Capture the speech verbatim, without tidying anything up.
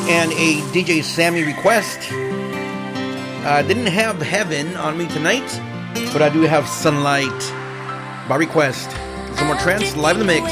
and a D J Sammy request. I uh, didn't have Heaven on me tonight, but I do have Sunlight by request. Some more trance live in the mix.